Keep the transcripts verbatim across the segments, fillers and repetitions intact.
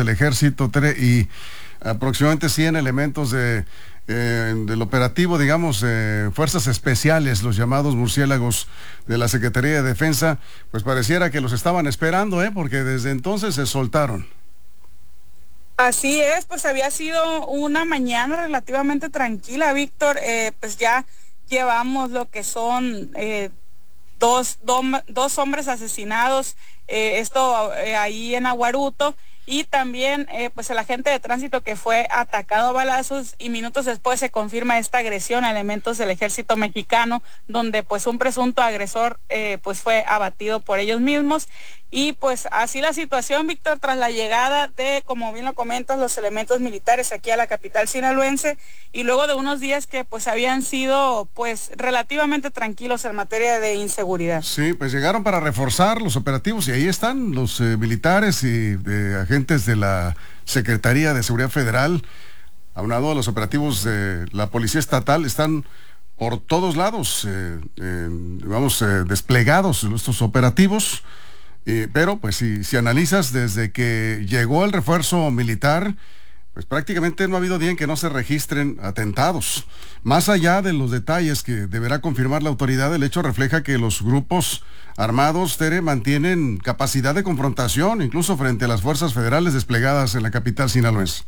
del ejército y aproximadamente cien elementos de Eh, del operativo, digamos, eh, fuerzas especiales, los llamados murciélagos de la Secretaría de Defensa, pues pareciera que los estaban esperando, ¿eh? Porque desde entonces se soltaron. Así es, pues había sido una mañana relativamente tranquila, Víctor, eh, pues ya llevamos lo que son eh, dos, do, dos hombres asesinados, eh, esto eh, ahí en Aguaruto, y también eh, pues el agente de tránsito que fue atacado a balazos, y minutos después se confirma esta agresión a elementos del ejército mexicano, donde pues un presunto agresor eh, pues fue abatido por ellos mismos. Y pues así la situación, Víctor, tras la llegada de, como bien lo comentas, los elementos militares aquí a la capital sinaloense, y luego de unos días que pues habían sido pues relativamente tranquilos en materia de inseguridad. Sí, pues llegaron para reforzar los operativos y ahí están los eh, militares y de agentes de la Secretaría de Seguridad Federal, aunado a los operativos de la Policía Estatal, están por todos lados, eh, eh, vamos, eh, desplegados estos operativos. Eh, pero pues si, si analizas desde que llegó el refuerzo militar, pues prácticamente no ha habido día en que no se registren atentados. Más allá de los detalles que deberá confirmar la autoridad, el hecho refleja que los grupos armados, Tere, mantienen capacidad de confrontación, incluso frente a las fuerzas federales desplegadas en la capital sinaloense.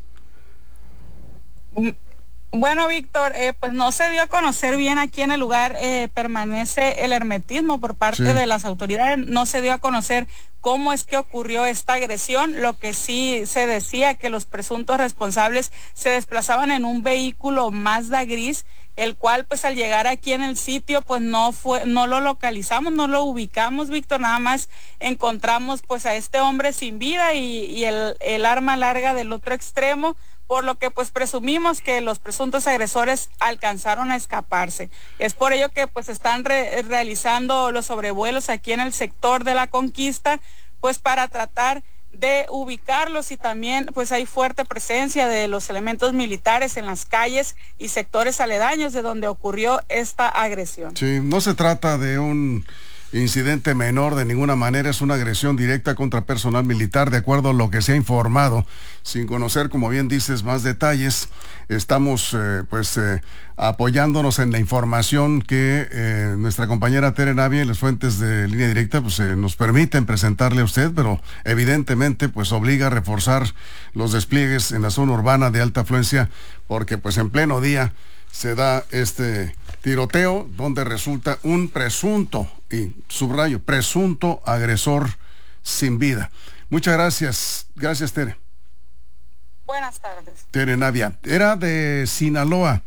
Bueno, Víctor, eh, pues no se dio a conocer bien aquí en el lugar, eh, permanece el hermetismo por parte sí. de las autoridades, no se dio a conocer cómo es que ocurrió esta agresión. Lo que sí se decía que los presuntos responsables se desplazaban en un vehículo Mazda gris, el cual pues al llegar aquí en el sitio pues no fue, no lo localizamos, no lo ubicamos, Víctor, nada más encontramos pues a este hombre sin vida y, y el, el arma larga del otro extremo, por lo que pues presumimos que los presuntos agresores alcanzaron a escaparse. Es por ello que pues están re realizando los sobrevuelos aquí en el sector de la Conquista, pues para tratar de ubicarlos, y también pues hay fuerte presencia de los elementos militares en las calles y sectores aledaños de donde ocurrió esta agresión. Sí, no se trata de un incidente menor de ninguna manera, es una agresión directa contra personal militar, de acuerdo a lo que se ha informado, sin conocer, como bien dices, más detalles. Estamos eh, pues eh, apoyándonos en la información que eh, nuestra compañera Tere Navia y las fuentes de Línea Directa pues eh, nos permiten presentarle a usted, pero evidentemente pues obliga a reforzar los despliegues en la zona urbana de alta afluencia, porque pues en pleno día se da este tiroteo donde resulta un presunto, y subrayo, presunto agresor sin vida. Muchas gracias. Gracias, Tere. Buenas tardes. Tere Navia. Era de Sinaloa,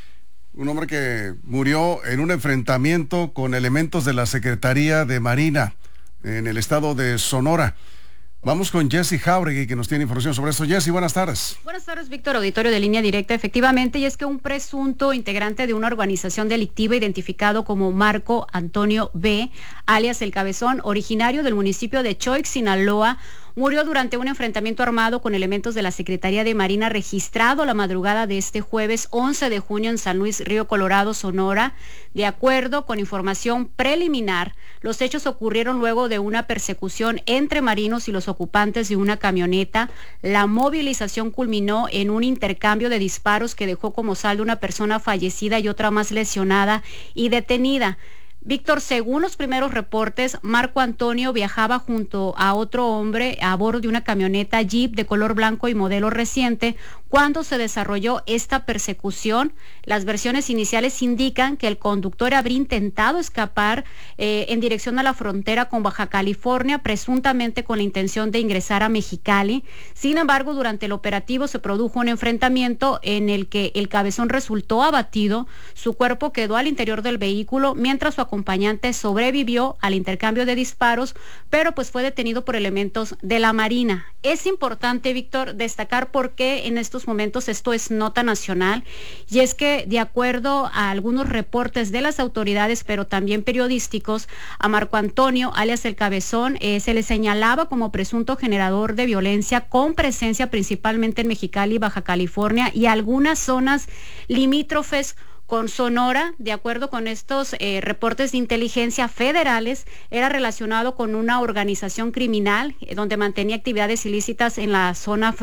un hombre que murió en un enfrentamiento con elementos de la Secretaría de Marina en el estado de Sonora. Vamos con Jessy Jauregui, que nos tiene información sobre esto. Jessy, buenas tardes. Buenas tardes, Víctor, auditorio de Línea Directa. Efectivamente, y es que un presunto integrante de una organización delictiva identificado como Marco Antonio B., alias El Cabezón, originario del municipio de Choix, Sinaloa, murió durante un enfrentamiento armado con elementos de la Secretaría de Marina registrado la madrugada de este jueves once de junio en San Luis Río Colorado, Sonora. De acuerdo con información preliminar, los hechos ocurrieron luego de una persecución entre marinos y los ocupantes de una camioneta. La movilización culminó en un intercambio de disparos que dejó como saldo una persona fallecida y otra más lesionada y detenida. Víctor, según los primeros reportes, Marco Antonio viajaba junto a otro hombre a bordo de una camioneta Jeep de color blanco y modelo reciente cuando se desarrolló esta persecución. Las versiones iniciales indican que el conductor habría intentado escapar eh, en dirección a la frontera con Baja California, presuntamente con la intención de ingresar a Mexicali. Sin embargo, durante el operativo se produjo un enfrentamiento en el que el Cabezón resultó abatido, su cuerpo quedó al interior del vehículo, mientras su acompañante sobrevivió al intercambio de disparos, pero pues fue detenido por elementos de la Marina. Es importante, Víctor, destacar por qué en estos momentos esto es nota nacional, y es que de acuerdo a algunos reportes de las autoridades, pero también periodísticos, a Marco Antonio, alias El Cabezón, eh, se le señalaba como presunto generador de violencia con presencia principalmente en Mexicali, Baja California y algunas zonas limítrofes con Sonora. De acuerdo con estos eh, reportes de inteligencia federales, era relacionado con una organización criminal eh, donde mantenía actividades ilícitas en la zona